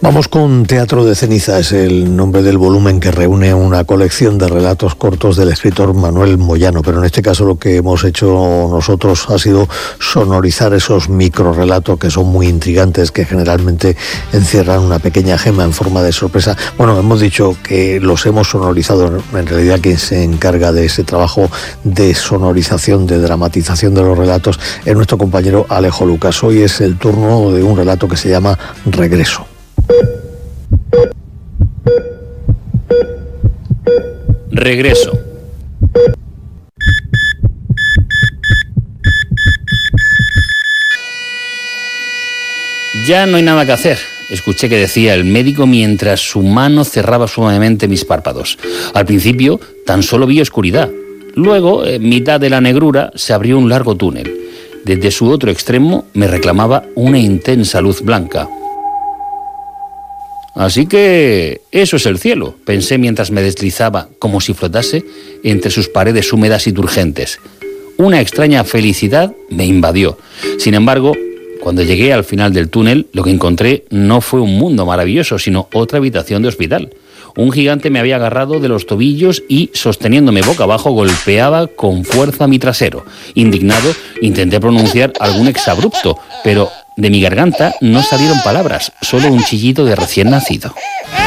Vamos con Teatro de Ceniza, es el nombre del volumen que reúne una colección de relatos cortos del escritor Manuel Moyano, pero en este caso lo que hemos hecho nosotros ha sido sonorizar esos microrelatos que son muy intrigantes, que generalmente encierran una pequeña gema en forma de sorpresa. Bueno, hemos dicho que los hemos sonorizado, en realidad quien se encarga de ese trabajo de sonorización, de dramatización de los relatos, es nuestro compañero Alejo Lucas. Hoy es el turno de un relato que se llama Regreso. Regreso. Ya no hay nada que hacer, escuché que decía el médico mientras su mano cerraba suavemente mis párpados. Al principio tan solo vi oscuridad. Luego, en mitad de la negrura, se abrió un largo túnel. Desde su otro extremo me reclamaba una intensa luz blanca. Así que eso es el cielo, pensé mientras me deslizaba, como si flotase, entre sus paredes húmedas y turgentes. Una extraña felicidad me invadió. Sin embargo, cuando llegué al final del túnel, lo que encontré no fue un mundo maravilloso, sino otra habitación de hospital. Un gigante me había agarrado de los tobillos y, sosteniéndome boca abajo, golpeaba con fuerza mi trasero. Indignado, intenté pronunciar algún exabrupto, pero de mi garganta no salieron palabras, solo un chillido de recién nacido.